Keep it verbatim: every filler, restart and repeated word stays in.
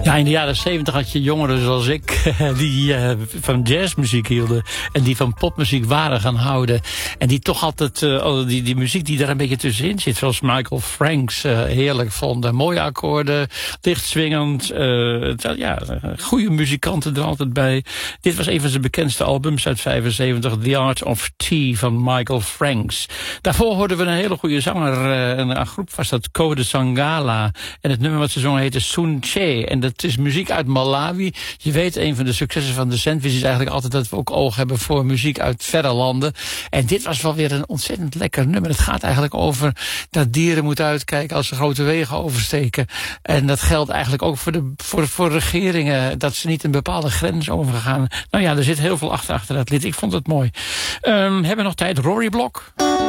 Ja, in de jaren zeventig had je jongeren zoals ik die uh, van jazzmuziek hielden en die van popmuziek waren gaan houden. En die toch altijd uh, die, die muziek die daar een beetje tussenin zit, zoals Michael Franks uh, heerlijk vonden. Mooie akkoorden, dichtswingend, uh, ja, goede muzikanten er altijd bij. Dit was een van zijn bekendste albums uit vijfenzeventig, The Art of Tea van Michael Franks. Daarvoor hoorden we een hele goede zanger, uh, een, een groep was dat Code Sangala. En het nummer wat ze zongen heette Sun Che. En dat is muziek uit Malawi. Je weet, een van de successen van de Sandwich is eigenlijk altijd dat we ook oog hebben voor muziek uit verre landen. En dit was wel weer een ontzettend lekker nummer. Het gaat eigenlijk over dat dieren moeten uitkijken als ze grote wegen oversteken. En dat geldt eigenlijk ook voor, de, voor, voor regeringen, dat ze niet een bepaalde grens overgaan. Nou ja, er zit heel veel achter, achter dat lied. Ik vond het mooi. Um, hebben we nog tijd? Rory Block?